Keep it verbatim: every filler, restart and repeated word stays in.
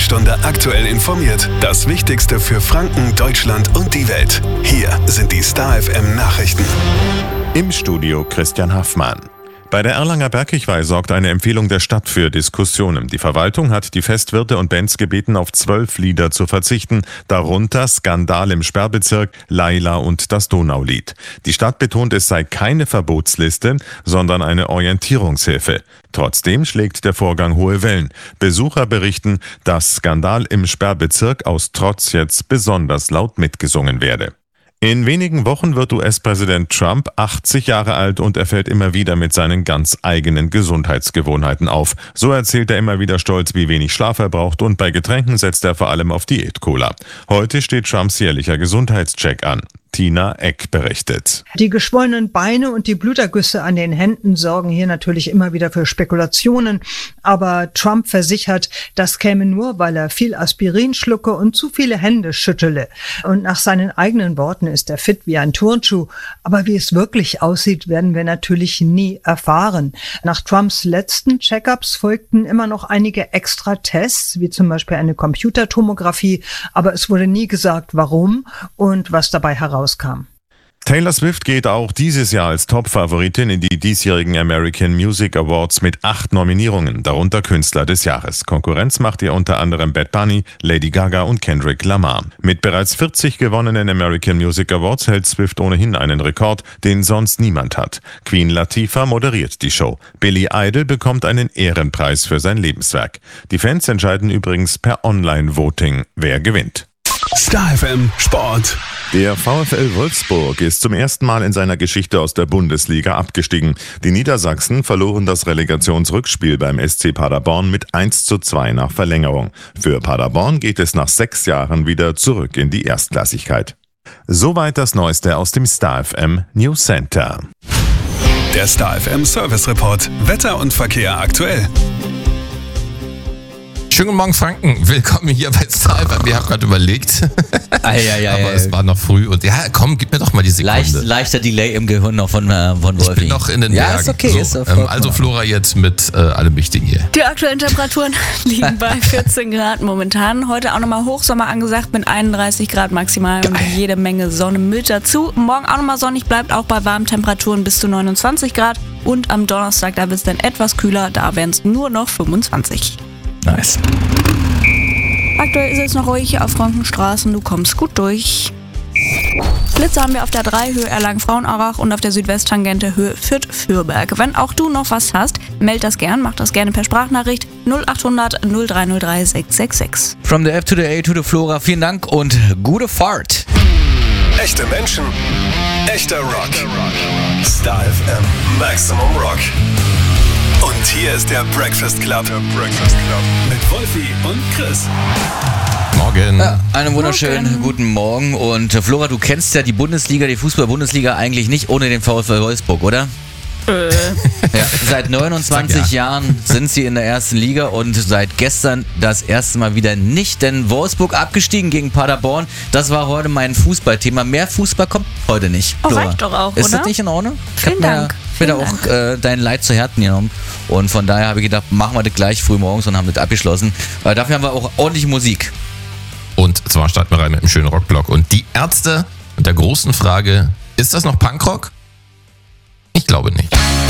Stunde aktuell informiert. Das Wichtigste für Franken, Deutschland und die Welt. Hier sind die Star F M Nachrichten. Im Studio Christian Haffmann. Bei der Erlanger Bergkirchweih sorgt eine Empfehlung der Stadt für Diskussionen. Die Verwaltung hat die Festwirte und Bands gebeten, auf zwölf Lieder zu verzichten, darunter Skandal im Sperrbezirk, Laila und das Donaulied. Die Stadt betont, es sei keine Verbotsliste, sondern eine Orientierungshilfe. Trotzdem schlägt der Vorgang hohe Wellen. Besucher berichten, dass Skandal im Sperrbezirk aus Trotz jetzt besonders laut mitgesungen werde. In wenigen Wochen wird U S-Präsident Trump achtzig Jahre alt und er fällt immer wieder mit seinen ganz eigenen Gesundheitsgewohnheiten auf. So erzählt er immer wieder stolz, wie wenig Schlaf er braucht, und bei Getränken setzt er vor allem auf Diät-Cola. Heute steht Trumps jährlicher Gesundheitscheck an. Tina Eck berichtet. Die geschwollenen Beine und die Blutergüsse an den Händen sorgen hier natürlich immer wieder für Spekulationen. Aber Trump versichert, das käme nur, weil er viel Aspirin schlucke und zu viele Hände schüttele. Und nach seinen eigenen Worten ist er fit wie ein Turnschuh. Aber wie es wirklich aussieht, werden wir natürlich nie erfahren. Nach Trumps letzten Check-ups folgten immer noch einige extra Tests, wie zum Beispiel eine Computertomographie. Aber es wurde nie gesagt, warum und was dabei herauskam. Taylor Swift geht auch dieses Jahr als Top-Favoritin in die diesjährigen American Music Awards mit acht Nominierungen, darunter Künstler des Jahres. Konkurrenz macht ihr unter anderem Bad Bunny, Lady Gaga und Kendrick Lamar. Mit bereits vierzig gewonnenen American Music Awards hält Swift ohnehin einen Rekord, den sonst niemand hat. Queen Latifah moderiert die Show. Billy Idol bekommt einen Ehrenpreis für sein Lebenswerk. Die Fans entscheiden übrigens per Online-Voting, wer gewinnt. Star F M Sport. Der VfL Wolfsburg ist zum ersten Mal in seiner Geschichte aus der Bundesliga abgestiegen. Die Niedersachsen verloren das Relegationsrückspiel beim S C Paderborn mit eins zu zwei nach Verlängerung. Für Paderborn geht es nach sechs Jahren wieder zurück in die Erstklassigkeit. Soweit das Neueste aus dem Star F M News Center. Der Star F M Service Report. Wetter und Verkehr aktuell. Schönen guten Morgen, Franken. Willkommen hier bei Star F M. Wir haben gerade überlegt, Ei, ei, ei, aber ei. es war noch früh. Und ja, komm, gib mir doch mal die Sekunde. Leicht, leichter Delay im Gehirn noch von, äh, von Wolfi. Ich bin noch in den Ja, Bergen. ist okay. So, ist doch ähm, also Flora jetzt mit äh, allem Wichtigen hier. Die aktuellen Temperaturen liegen bei vierzehn Grad momentan. Heute auch nochmal Hochsommer angesagt mit einunddreißig Grad maximal und jede Menge Sonne mit dazu. Morgen auch nochmal sonnig, bleibt auch bei warmen Temperaturen bis zu neunundzwanzig Grad. Und am Donnerstag, da wird es dann etwas kühler, da wären es nur noch fünfundzwanzig. Nice. Aktuell ist es noch ruhig auf Frankenstraßen, du kommst gut durch. Blitze haben wir auf der drei Höhe Erlangen-Frauenarach und auf der Südwesttangente Höhe Fürth-Fürberg. Wenn auch du noch was hast, meld das gern, mach das gerne per Sprachnachricht null acht hundert null drei null drei sechs sechs sechs. From the F to the A to the Flora, vielen Dank und gute Fahrt. Echte Menschen, echter Rock. Star F M Maximum Rock. Und hier ist der Breakfast Club. Der Breakfast Club. Mit Wolfi und Chris. Morgen. Ja, einen wunderschönen Morgen. guten Morgen. Und äh, Flora, du kennst ja die Bundesliga, die Fußball-Bundesliga eigentlich nicht ohne den VfL Wolfsburg, oder? Äh. Ja, seit neunundzwanzig Jahren sind sie in der ersten Liga und seit gestern das erste Mal wieder nicht, denn Wolfsburg abgestiegen gegen Paderborn. Das war heute mein Fußballthema. Mehr Fußball kommt heute nicht. Oh, Flora. reicht doch auch, Ist oder? das nicht in Ordnung? Vielen ich hab Dank. Mir, mir Vielen auch äh, dein Leid zu Herzen genommen und von daher habe ich gedacht, machen wir das gleich früh morgens und haben das abgeschlossen, weil dafür haben wir auch ordentliche Musik. Und zwar starten wir rein mit einem schönen Rockblock. Und die Ärzte mit der großen Frage, ist das noch Punkrock? Ich glaube nicht.